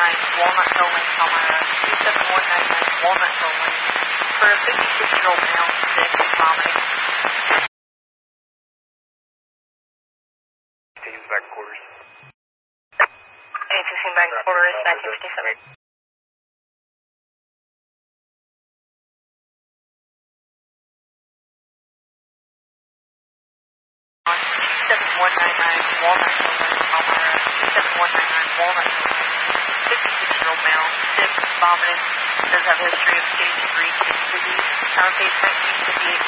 Walnut Hill Lane, Palmyra, 27199 Walnut Hill Lane, for a 56-year-old male, sick and vomiting. Teams back quarters. 816 back quarters, 1957. On 27199 Walnut Hill Lane, Palmyra, 27199 Walnut Hill Lane, 56-year-old male, sick, vomiting, does have a history of stage 3 kidney disease, pound page 1958.